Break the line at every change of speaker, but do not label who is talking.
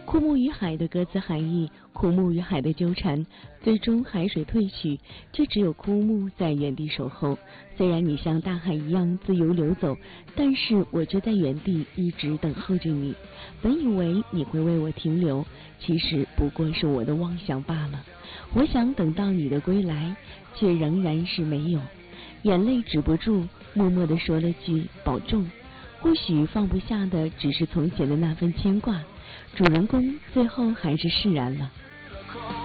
枯木与海的歌词含义，枯木与海的纠缠，最终海水退去，却只有枯木在原地守候。虽然你像大海一样自由流走，但是我却在原地一直等候着你。本以为你会为我停留，其实不过是我的妄想罢了。我想等到你的归来，却仍然是没有。眼泪止不住，默默地说了句保重。或许放不下的只是从前的那份牵挂，主人公最后还是释然了。